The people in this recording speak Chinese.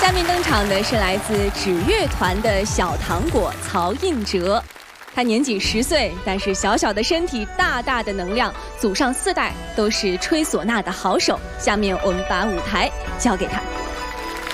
下面登场的是来自指乐团的小糖果曹映哲。他年仅10岁，但是小小的身体，大大的能量，祖上4代都是吹唢呐的好手。下面我们把舞台交给他。